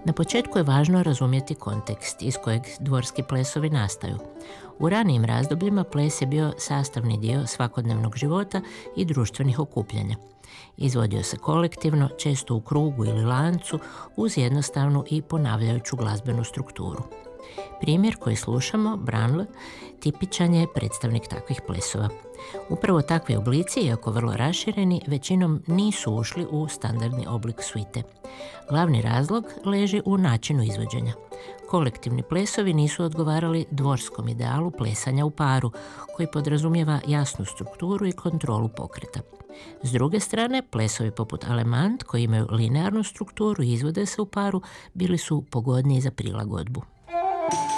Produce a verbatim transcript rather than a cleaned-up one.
Na početku je važno razumjeti kontekst iz kojeg dvorski plesovi nastaju. U ranijim razdobljima ples je bio sastavni dio svakodnevnog života i društvenih okupljanja. Izvodio se kolektivno, često u krugu ili lancu, uz jednostavnu i ponavljajuću glazbenu strukturu. Primjer koji slušamo, Branle, tipičan je predstavnik takvih plesova. Upravo takvi oblici, iako vrlo rašireni, većinom nisu ušli u standardni oblik suite. Glavni razlog leži u načinu izvođenja. Kolektivni plesovi nisu odgovarali dvorskom idealu plesanja u paru, koji podrazumijeva jasnu strukturu i kontrolu pokreta. S druge strane, plesovi poput Alemant, koji imaju linearnu strukturu i izvode se u paru, bili su pogodniji za prilagodbu.